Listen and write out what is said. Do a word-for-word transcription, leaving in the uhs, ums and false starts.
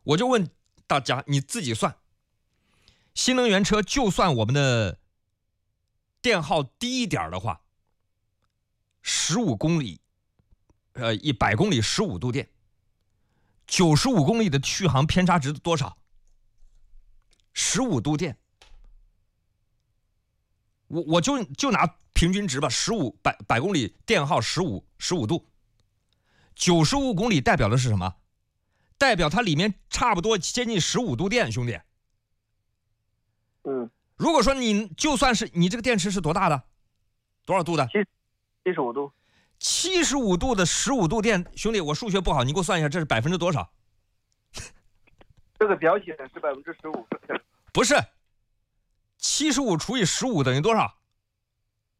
我就问大家，你自己算，新能源车就算我们的电耗低一点的话，十五公里，呃，一百公里十五度电，九十五公里的续航偏差值多少？十五度电，我我就就拿平均值吧，十五百百公里电耗十五十五度，九十五公里代表的是什么？代表它里面差不多接近十五度电，兄弟。 嗯， 如果说你就算是你这个电池是多大的，多少度的？ 七七十五度。 七十五度的十五度电，兄弟，我数学不好，你给我算一下，这是百分之多少？ 这个表显是百分之十五。 不是，七十五除以十五等于多少？